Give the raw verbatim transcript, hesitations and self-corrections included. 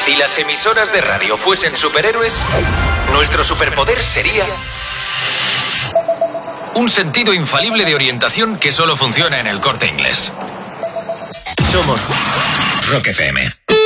Si las emisoras de radio fuesen superhéroes, nuestro superpoder sería un sentido infalible de orientación que solo funciona en el Corte Inglés. Somos Rock F M.